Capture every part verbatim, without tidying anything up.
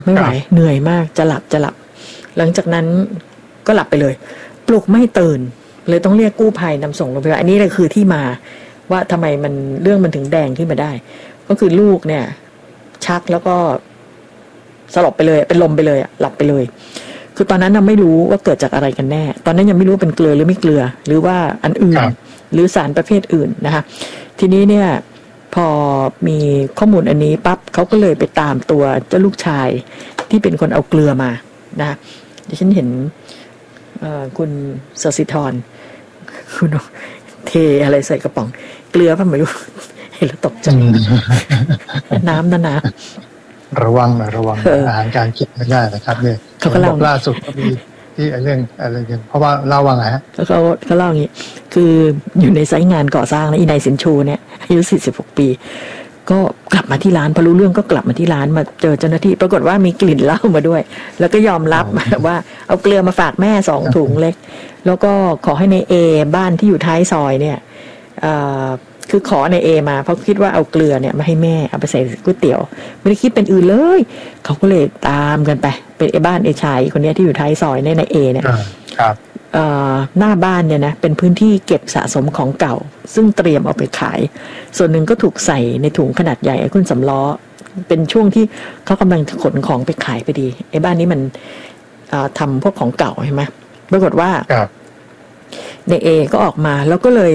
ไม่ไหวเหนื่อยมากจะหลับจะหลับหลังจากนั้นก็หลับไปเลยปลุกไม่ตื่นเลยต้องเรียกกู้ภัยนำส่งโรงพยาบาลอันนี้เลยคือที่มาว่าทำไมมันเรื่องมันถึงแดงขึ้นมาได้ก็คือลูกเนี่ยชักแล้วก็สลบไปเลยเป็นลมไปเลยหลับไปเลยคือตอนนั้นเราไม่รู้ว่าเกิดจากอะไรกันแน่ตอนนั้นยังไม่รู้เป็นเกลือหรือไม่เกลือหรือว่าอันอื่นหรือสารประเภทอื่นนะคะทีนี้เนี่ยพอมีข้อมูลอันนี้ปั๊บเขาก็เลยไปตามตัวเจ้าลูกชายที่เป็นคนเอาเกลือมานะดิฉันเห็นคุณสศิธรคุณเทอะไรใส่กระป๋องเกลือป่ะไม่รู้เห็นแล้วตกใจน้ำนะนะระวังนะระวังอาหารการกินไม่ได้นะครับเนี่ยเขาก็เล่าล่าสุดก็มีที่เรื่องอะไรกันเพราะว่าเล่าว่าไงฮะเขาเขาเล่าอย่างนี้คืออยู่ในไซต์งานก่อสร้างนะอีนายสินชูเนี่ยอายุสี่สิบหกปีก็กลับมาที่ร้านพอรู้เรื่องก็กลับมาที่ร้านมาเจอเจ้าหน้าที่ปรากฏว่ามีกลิ่นเหล้ามาด้วยแล้วก็ยอมรับว่าเอาเกลือมาฝากแม่สองถุงเล็กแล้วก็ขอให้ในเอบ้านที่อยู่ท้ายซอยเนี่ยคือขอในเอมาเพราะคิดว่าเอาเกลือเนี่ยมาให้แม่เอาไปใส่ก๋วยเตี๋ยวไม่ได้คิดเป็นอื่นเลยเขาก็เลยตามกันไปเป็นไอ้บ้านไอ้ชายคนนี้ที่อยู่ท้ายซอยในในเอเนี่ยครับหน้าบ้านเนี่ยนะเป็นพื้นที่เก็บสะสมของเก่าซึ่งเตรียมเอาไปขายส่วนหนึ่งก็ถูกใส่ในถุงขนาดใหญ่ไอ้คุณสำล้อเป็นช่วงที่เขากำลังขนของไปขายไปดีไอ้บ้านนี้มันทำพวกของเก่าใช่ไหมปรากฏว่าในเอก็ออกมาแล้วก็เลย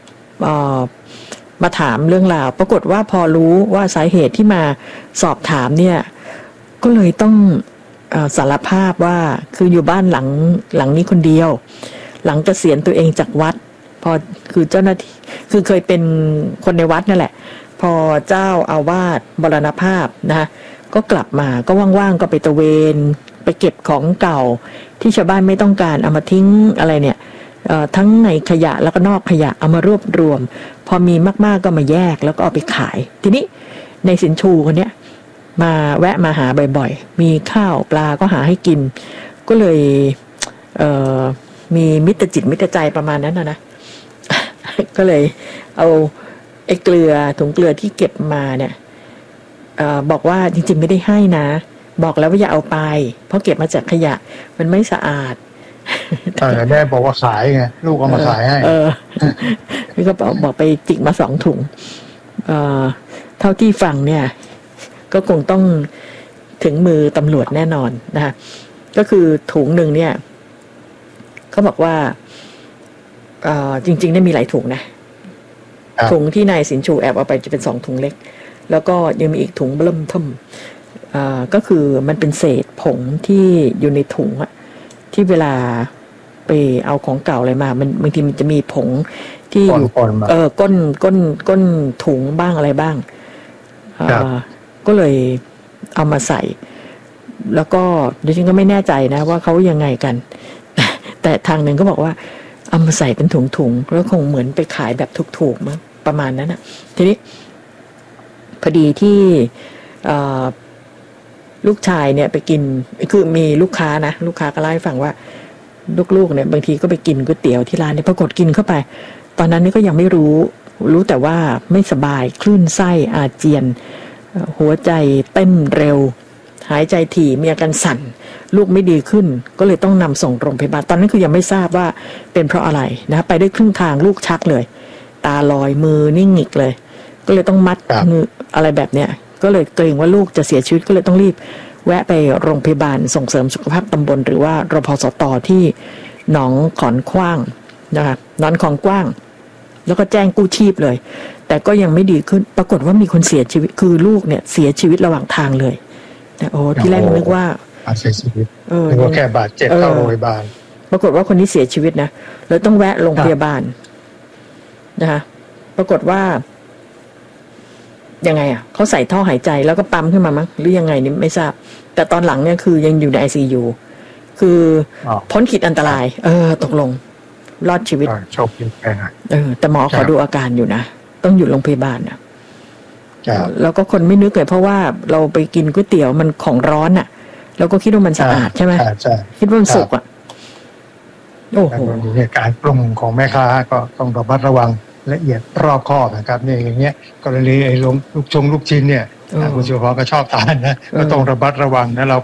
มาถามเรื่องราวปรากฏว่าพอรู้ว่าสาเหตุที่มาสอบถามเนี่ยก็เลยต้องสารภาพว่าคืออยู่บ้านหลังหลังนี้คนเดียวหลังเกษียณตัวเองจากวัดพอคือเจ้าหน้าที่คือเคยเป็นคนในวัดนั่นแหละพอเจ้าอาวาสมรณภาพนะก็กลับมาก็ว่างๆก็ไปตะเวนไปเก็บของเก่าที่ชาวบ้านไม่ต้องการเอามาทิ้งอะไรเนี่ยทั้งในขยะแล้วก็นอกขยะเอามารวบรวมพอมีมากๆก็มาแยกแล้วก็เอาไปขายทีนี้ในสินชูคนเนี้ยมาแวะมาหาบ่อยๆมีข้าวปลาก็หาให้กินก็เลยเอ่อมีมิตรจิตมิตรใจประมาณนั้นนะนะก็เลยเอาไอ้เกลือถุงเกลือที่เก็บมาเนี่ยเอ่อบอกว่าจริงๆไม่ได้ให้นะบอกแล้วว่าอย่าเอาไปเพราะเก็บมาจากขยะมันไม่สะอาดแต่แม่บอกว่าขายไงลูกเอามาขายให้เออนี่ก็บอกไปจิกมาสองถุงเอ่อเท่าที่ฟังเนี่ยก็คงต้องถึงมือตำรวจแน่นอนนะคะก็คือถุงหนึ่งเนี่ยเขาบอกว่าเอ่อจริงๆได้มีหลายถุงนะถุงที่นายสินชูแอบเอาไปจะเป็นสองถุงเล็กแล้วก็ยังมีอีกถุงเบิ่มเทิ่มเอ่อก็คือมันเป็นเศษผงที่อยู่ในถุงอะที่เวลาไปเอาของเก่าอะไรมามันบางทีมันจะมีผงที่เออก้นก้นก้นถุงบ้างอะไรบ้างก็เลยเอามาใส่แล้วก็ดิฉันก็ไม่แน่ใจนะว่าเขายังไงกันแต่ทางหนึ่งก็บอกว่าเอามาใส่เป็นถุงๆแล้วคงเหมือนไปขายแบบถูกๆมั้งประมาณนั้นนะทีนี้พอดีที่ลูกชายเนี่ยไปกินคือมีลูกค้านะลูกค้าก็เล่าให้ฟังว่าลูกๆเนี่ยบางทีก็ไปกินก๋วยเตี๋ยวที่ร้านเนี่ยปรากฏกินเข้าไปตอนนั้นนี่ก็ยังไม่รู้รู้แต่ว่าไม่สบายคลื่นไส้อาเจียนหัวใจเต้นเร็วหายใจถี่มีอาการสั่นลูกไม่ดีขึ้นก็เลยต้องนำส่งโรงพยาบาลตอนนั้นคือยังไม่ทราบว่าเป็นเพราะอะไรนะไปได้ครึ่งทางลูกชักเลยตาลอยมือนิ่งหงิกเลยก็เลยต้องมัดมืออะไรแบบเนี้ยก็เลยเกรงว่าลูกจะเสียชีวิตก็เลยต้องรีบแวะไปโรงพยาบาลส่งเสริมสุขภาพตำบลหรือว่ารพสตที่หนองขอนขว้างนะคะหนองขอนกว้างแล้วก็แจ้งกู้ชีพเลยแต่ก็ยังไม่ดีขึ้นปรากฏว่ามีคนเสียชีวิตคือลูกเนี่ยเสียชีวิตระหว่างทางเลยแต่โอ้ที่แรกนึกว่าเสียชีวิตเออนึกว่าแค่บาดเจ็บเข้าโรงพยาบาลปรากฏว่าคนนี้เสียชีวิตนะแล้วต้องแวะโรงพยาบาลนะคะปรากฏว่ายังไงอ่ะเขาใส่ท่อหายใจแล้วก็ปั๊มขึ้นมามั้งหรือยังไงนี่ไม่ทราบแต่ตอนหลังเนี่ยคือยังอยู่ใน ไอ ซี ยู คือพ้นขีดอันตรายเออตกลงรอดชีวิตโชคดีไปนะเออแต่หมอขอดูอาการอยู่นะต้องอยู่โรงพยาบาลนะแล้วก็คนไม่นึกเลยเพราะว่าเราไปกินก๋วยเตี๋ยวมันของร้อนอ่ะเราก็คิดว่ามันสะอาดใช่ไหมคิดว่ามันสุกอ่ะโอ้โหการปรุงของแม่ค้าก็ต้องระมัดระวังละเอียดรอบคอบนะครับเนี่ยอย่างเงี้ยกรณีไอ้ลูกชงลูกชิ้นเนี่ยคุณสุภพรก็ชอบทานนะก็ต้องระมัดระวังนะเรา